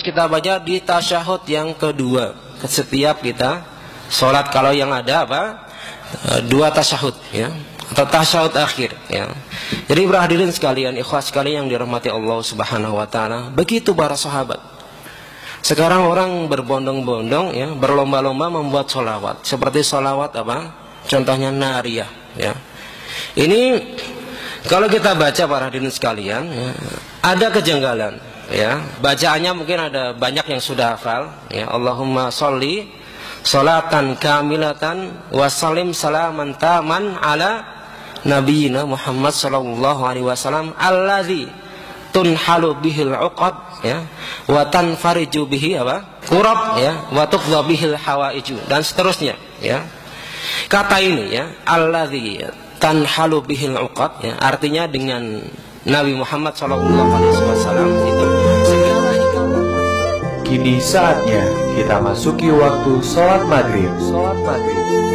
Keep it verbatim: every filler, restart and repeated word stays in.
harus kita baca di tasyahud yang kedua setiap kita sholat, kalau yang ada apa dua tasyahud ya, atau tasyahud akhir ya. Jadi berhadirin sekalian, ikhwas sekalian yang dirahmati Allah Subhanahu wa taala, begitu para sahabat. Sekarang orang berbondong-bondong ya, berlomba-lomba membuat sholawat. Seperti sholawat apa? Contohnya nariyah ya. Ini kalau kita baca para hadirin sekalian ya, ada kejanggalan ya. Bacaannya mungkin ada banyak yang sudah hafal ya. Allahumma sholli sholatan kamilatan wa salim salaman taman ala nabiyina Muhammad sallallahu alaihi wasallam alladzi tunhalu bihil uqad ya, wa tanfariju bihi apa? Qurab ya, wa tuqdha bihil hawaiju, dan seterusnya ya. Kata ini ya, alladzi tanhalu bihil uqad ya, artinya dengan Nabi Muhammad sallallahu alaihi wasallam itu segala. Kini saatnya kita masuki waktu sholat maghrib. Sholat maghrib.